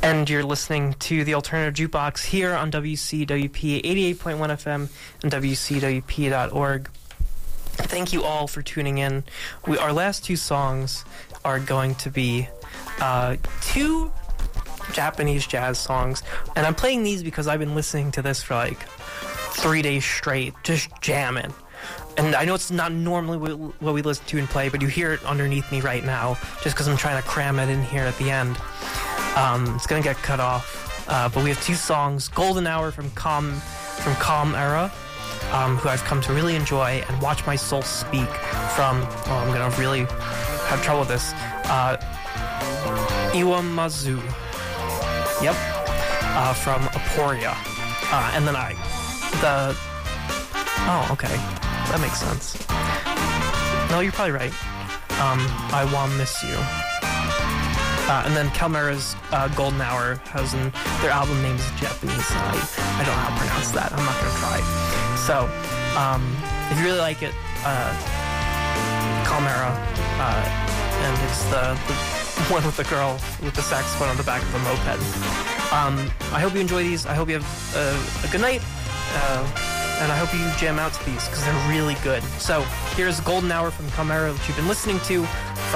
And you're listening to the Alternative Jukebox here on WCWP 88.1 FM and WCWP.org. Thank you all for tuning in. Our last two songs are going to be two Japanese jazz songs. And I'm playing these because I've been listening to this for like 3 days straight, just jamming. And I know it's not normally what we listen to and play, but you hear it underneath me right now just because I'm trying to cram it in here at the end. It's going to get cut off. But we have two songs, Golden Hour from Calm Era, who I've come to really enjoy, and Watch My Soul Speak from, I'm going to really have trouble with this, Iwamazu. Yep. From Aporia. And then oh, okay. That makes sense. No, you're probably right. I Wanna Miss You. And then Calmera's Golden Hour their album name is Japanese. I don't know how to pronounce that. I'm not going to try. So, if you really like it, Calmera, and it's the one with the girl with the saxophone on the back of the moped. I hope you enjoy these. I hope you have a good night. And I hope you jam out to these because they're really good. So, here's Golden Hour from Calmera, which you've been listening to.